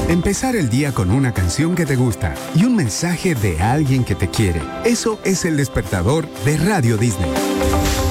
Empezar el día con una canción que te gusta y un mensaje de alguien que te quiere. Eso es el despertador de Radio Disney.